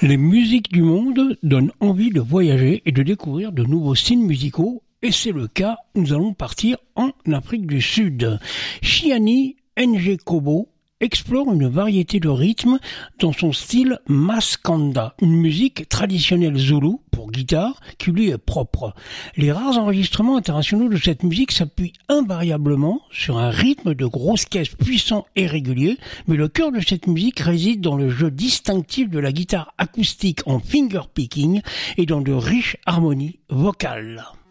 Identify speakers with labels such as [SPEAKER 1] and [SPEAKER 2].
[SPEAKER 1] Les musiques du monde donnent envie de voyager et de découvrir de nouveaux styles musicaux, et c'est le cas, nous allons partir en Afrique du Sud. Chiani Ngekobo explore une variété de rythmes dans son style Maskanda, une musique traditionnelle zoulou pour guitare qui lui est propre. Les rares enregistrements internationaux de cette musique s'appuient invariablement sur un rythme de grosses caisses puissant et régulier, mais le cœur de cette musique réside dans le jeu distinctif de la guitare acoustique en finger picking et dans de riches harmonies vocales.